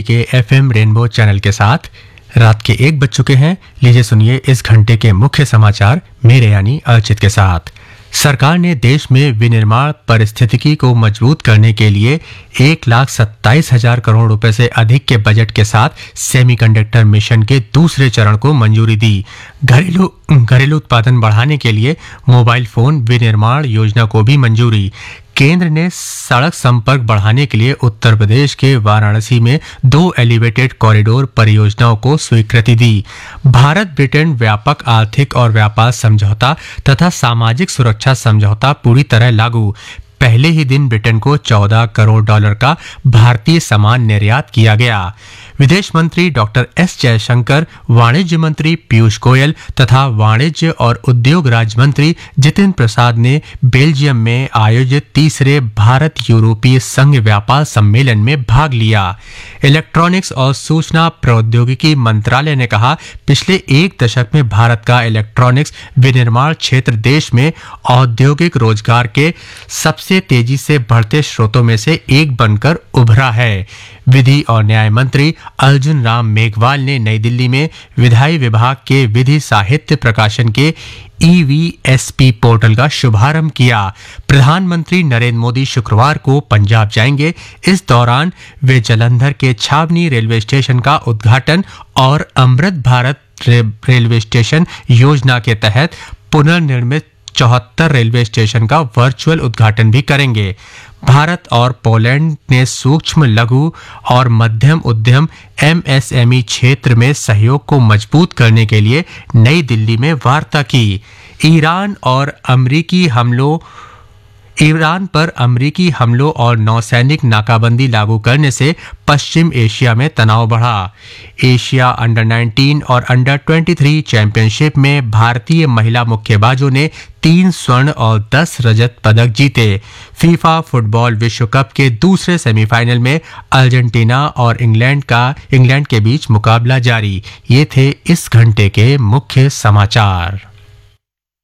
के FM rainbow channel के साथ रात के 1 बज चुके हैं। लीजिए सुनिए इस घंटे के मुख्य समाचार मेरे यानी अर्चित के साथ। सरकार ने देश में विनिर्माण परिस्थितिकी को मजबूत करने के लिए 1,27,000 करोड़ रुपए से अधिक के बजट के साथ सेमीकंडक्टर मिशन के दूसरे चरण को मंजूरी दी। घरेलू उत्पादन बढ़ाने के लिए मोबाइल फोन विनिर्माण योजना को भी मंजूरी। केंद्र ने सड़क संपर्क बढ़ाने के लिए उत्तर प्रदेश के वाराणसी में 2 एलिवेटेड कॉरिडोर परियोजनाओं को स्वीकृति दी। भारत ब्रिटेन व्यापक आर्थिक और व्यापार समझौता तथा सामाजिक सुरक्षा समझौता पूरी तरह लागू। पहले ही दिन ब्रिटेन को $14 करोड़ का भारतीय सामान निर्यात किया गया। विदेश मंत्री डॉक्टर एस जयशंकर, वाणिज्य मंत्री पीयूष गोयल तथा वाणिज्य और उद्योग राज्य मंत्री जितिन प्रसाद ने बेल्जियम में आयोजित तीसरे भारत यूरोपीय संघ व्यापार सम्मेलन में भाग लिया। इलेक्ट्रॉनिक्स और सूचना प्रौद्योगिकी मंत्रालय ने कहा, पिछले 1 दशक में भारत का इलेक्ट्रॉनिक्स विनिर्माण क्षेत्र देश में औद्योगिक रोजगार के सबसे तेजी से बढ़ते स्रोतों में से एक बनकर उभरा है। विधि और न्याय मंत्री अर्जुन राम मेघवाल ने नई दिल्ली में विधायी विभाग के विधि साहित्य प्रकाशन के EVSP पोर्टल का शुभारंभ किया। प्रधानमंत्री नरेंद्र मोदी शुक्रवार को पंजाब जाएंगे। इस दौरान वे जालंधर के छावनी रेलवे स्टेशन का उद्घाटन और अमृत भारत रेलवे स्टेशन योजना के तहत पुनर्निर्मित 74 रेलवे स्टेशन का वर्चुअल उद्घाटन भी करेंगे। भारत और पोलैंड ने सूक्ष्म, लघु और मध्यम उद्यम MSME क्षेत्र में सहयोग को मजबूत करने के लिए नई दिल्ली में वार्ता की। ईरान पर अमेरिकी हमलों और नौसैनिक नाकाबंदी लागू करने से पश्चिम एशिया में तनाव बढ़ा। एशिया अंडर 19 और अंडर 23 चैंपियनशिप में भारतीय महिला मुक्केबाजों ने 3 स्वर्ण और 10 रजत पदक जीते। फीफा फुटबॉल विश्व कप के दूसरे सेमीफाइनल में अर्जेंटीना और इंग्लैंड के बीच मुकाबला जारी। ये थे इस घंटे के मुख्य समाचार।